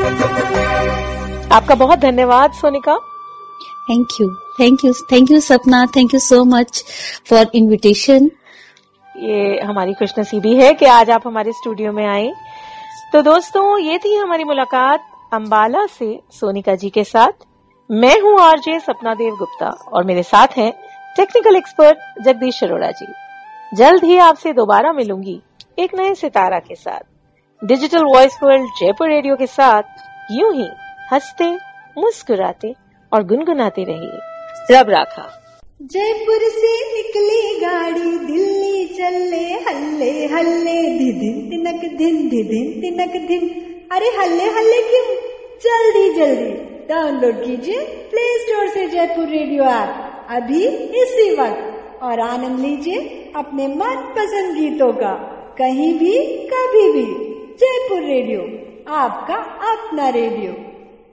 आपका बहुत धन्यवाद सोनिका। थैंक यू सपना, thank you so much for invitation. ये हमारी खुशनसीबी है कि आज आप हमारे स्टूडियो में आए। तो दोस्तों, ये थी हमारी मुलाकात अंबाला से सोनिका जी के साथ। मैं हूँ आरजे सपना देव गुप्ता और मेरे साथ हैं टेक्निकल एक्सपर्ट जगदीश अरोड़ा जी। जल्द ही आपसे दोबारा मिलूंगी एक नए सितारा के साथ, digital voice world Jaipur radio के साथ। यूं ही हंसते, मुस्कुराते और गुनगुनाते रहिए। रब राखा। जयपुर से निकली गाड़ी, दिल्ली चले हल्ले हल्ले, धिदिन तिनक धिन, धिदिन तिनक धिन। अरे हल्ले हल्ले क्यों, जल्दी जल्दी डाउनलोड कीजिए प्ले स्टोर से जयपुर रेडियो ऐप अभी इसी वक्त, और आनंद लीजिए अपने मनपसंद गीतों का, कहीं भी कभी भी। जयपुर रेडियो, आपका अपना रेडियो।